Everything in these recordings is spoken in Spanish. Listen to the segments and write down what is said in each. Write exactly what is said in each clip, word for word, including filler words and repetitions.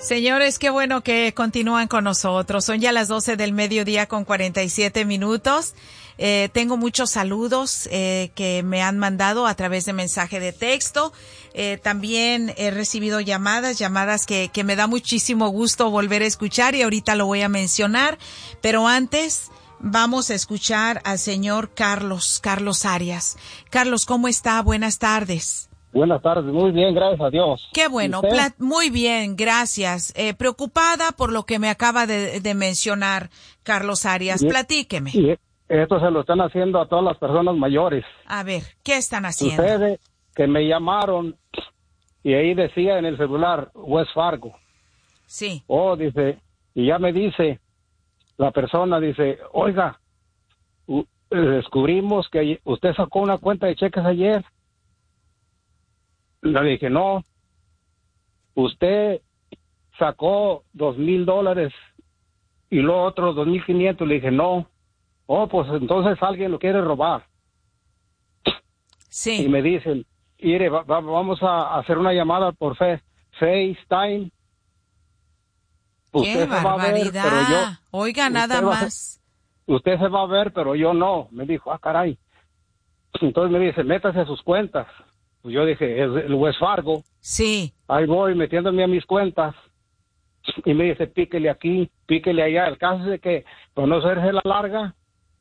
Señores, qué bueno que continúan con nosotros. Son ya las doce del mediodía con cuarenta y siete minutos. Eh, tengo muchos saludos eh, que me han mandado a través de mensaje de texto. Eh, también he recibido llamadas, llamadas que, que me da muchísimo gusto volver a escuchar y ahorita lo voy a mencionar. Pero antes vamos a escuchar al señor Carlos, Carlos Arias. Carlos, ¿cómo está? Buenas tardes. Buenas tardes, muy bien, gracias a Dios. Qué bueno, pla- muy bien, gracias. Eh, preocupada por lo que me acaba de, de mencionar Carlos Arias. Y, Platíqueme. Y esto se lo están haciendo a todas las personas mayores. A ver, ¿qué están haciendo? Sucede que me llamaron y ahí decía en el celular West Fargo. Sí. Oh, dice, y ya me dice la persona, dice, oiga, u- descubrimos que usted sacó una cuenta de cheques ayer. Le dije, no, usted sacó dos mil dólares y luego otros dos mil quinientos. Le dije, no. Oh, pues entonces alguien lo quiere robar. Sí. Y me dicen, mire, va, va, vamos a hacer una llamada por fe, FaceTime. ¡Qué barbaridad! Ver, yo, Oiga, nada más. A, usted se va a ver, pero yo no. Me dijo, ah, caray. Entonces me dice, métase a sus cuentas. Pues yo dije, es el West Fargo. Sí. Ahí voy metiéndome a mis cuentas. Y me dice, píquele aquí, píquele allá. El caso es de que, por no hacerse la larga,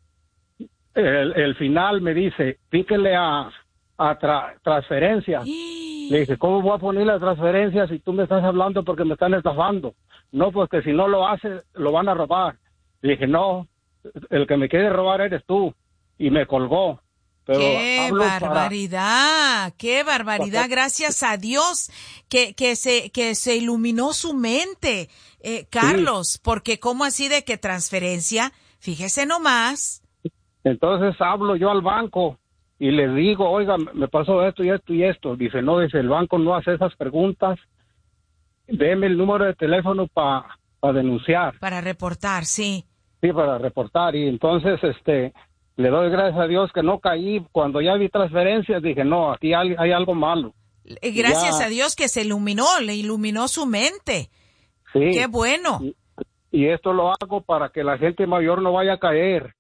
el, el final me dice, píquele a, a tra, transferencias. Y... Le dije, ¿cómo voy a poner las transferencias si tú me estás hablando porque me están estafando? No, pues que si no lo hace, lo van a robar. Le dije, no, el que me quiere robar eres tú. Y me colgó. Pero ¡qué barbaridad! Para... ¡Qué barbaridad! Gracias a Dios que, que, se, que se iluminó su mente, eh, Carlos, sí. Porque ¿cómo así de que transferencia? Fíjese nomás. Entonces hablo yo al banco y le digo, oiga, me pasó esto y esto y esto. Dice, no, dice, el banco no hace esas preguntas. Deme el número de teléfono para pa denunciar. Para reportar, sí. Sí, para reportar. Y entonces, este... le doy gracias a Dios que no caí. Cuando ya vi transferencias, dije, no, aquí hay, hay algo malo. Gracias ya... a Dios que se iluminó, le iluminó su mente. Sí. ¡Qué bueno! Y, y esto lo hago para que la gente mayor no vaya a caer.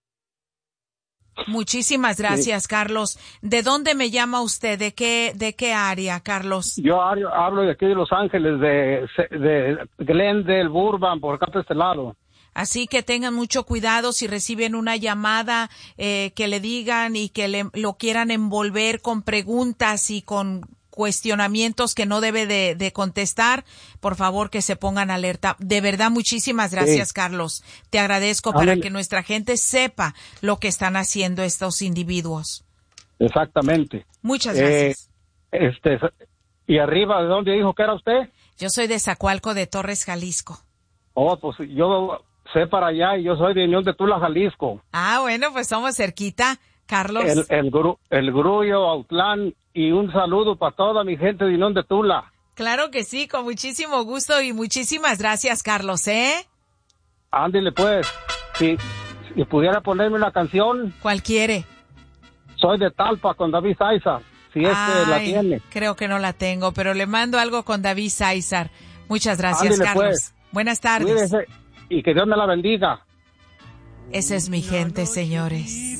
Muchísimas gracias, sí. Carlos. ¿De dónde me llama usted? ¿De qué, de qué área, Carlos? Yo hablo de aquí de Los Ángeles, de, de Glendale, Burbank, por acá por este lado. Así que tengan mucho cuidado si reciben una llamada eh, que le digan y que le, lo quieran envolver con preguntas y con cuestionamientos que no debe de, de contestar. Por favor, que se pongan alerta. De verdad, muchísimas gracias, sí. Carlos. Te agradezco Amén. Para que nuestra gente sepa lo que están haciendo estos individuos. Exactamente. Muchas gracias. Eh, este, ¿y arriba de dónde dijo que era usted? Yo soy de Zacualco de Torres, Jalisco. Oh, pues yo... sé para allá y yo soy de Unión de Tula, Jalisco. Ah, bueno, pues somos cerquita, Carlos. El, el, gru, el Grullo, Autlán, y un saludo para toda mi gente de Unión de Tula. Claro que sí, con muchísimo gusto y muchísimas gracias, Carlos, ¿eh? Ándele pues, si, si pudiera ponerme una canción. ¿Cuál quiere? Soy de Talpa con David Sáizar, si es que la tiene. Creo que no la tengo, pero le mando algo con David Sáizar. Muchas gracias, Ándele, Carlos. Pues. Buenas tardes. Cuídese y que Dios me la bendiga. Esa es mi gente, señores.